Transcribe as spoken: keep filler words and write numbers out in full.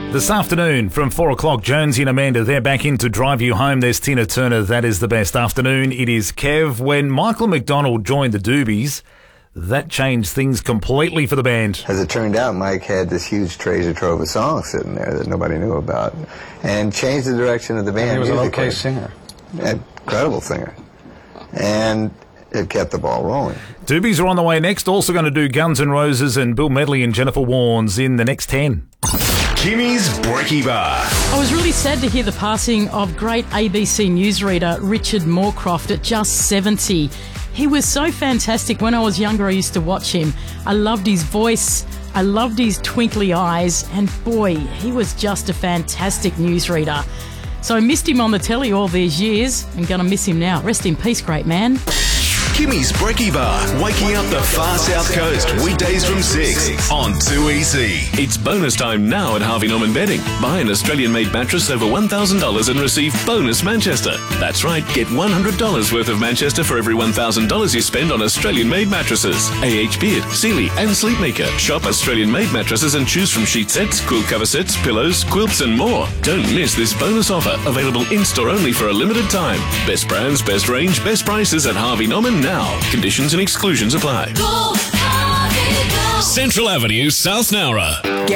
This afternoon from four o'clock, Jonesy and Amanda, they're back in to drive you home. There's Tina Turner, That Is the Best. Afternoon, it is Kev. When Michael McDonald joined the Doobies, that changed things completely for the band. As it turned out, Mike had this huge treasure trove of songs sitting there that nobody knew about, and changed the direction of the band. And he was musically. an okay singer. Incredible singer. And it kept the ball rolling. Doobies are on the way next. Also going to do Guns N' Roses and Bill Medley and Jennifer Warnes in the next ten. Kimmy's Brekkie Bar. I was really sad to hear the passing of great A B C newsreader Richard Moorcroft at just seventy. He was so fantastic. When I was younger, I used to watch him. I loved his voice. I loved his twinkly eyes. And boy, he was just a fantastic newsreader. So I missed him on the telly all these years. I'm going to miss him now. Rest in peace, great man. Kimmy's Brekkie Bar, waking up the far south coast, weekdays from six on two E C. It's bonus time now at Harvey Norman Bedding. Buy an Australian-made mattress over one thousand dollars and receive bonus Manchester. That's right, get one hundred dollars worth of Manchester for every one thousand dollars you spend on Australian-made mattresses. A H Beard, Sealy and Sleepmaker. Shop Australian-made mattresses and choose from sheet sets, quilt cover sets, pillows, quilts and more. Don't miss this bonus offer, available in-store only for a limited time. Best brands, best range, best prices at Harvey Norman now. Conditions and exclusions apply. Go, Harvey, go. Central Avenue, South Nowra.